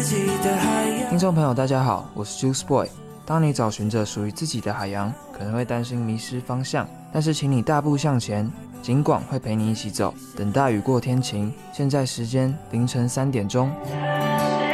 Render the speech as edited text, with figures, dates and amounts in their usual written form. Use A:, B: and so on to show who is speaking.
A: 听众朋友大家好，我是 Juice Boy。当你找寻着属于自己的海洋，可能会担心迷失方向，但是请你大步向前，警广会陪你一起走。等大雨过天晴，现在时间凌晨3点钟。